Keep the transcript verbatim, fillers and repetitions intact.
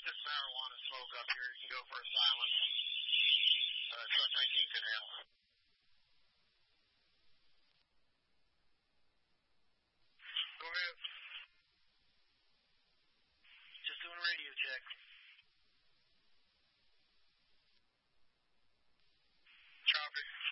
Just marijuana smoke up here. You can go for a silence. Uh, truck nineteen can help. Go ahead. Just doing a radio check. Traffic.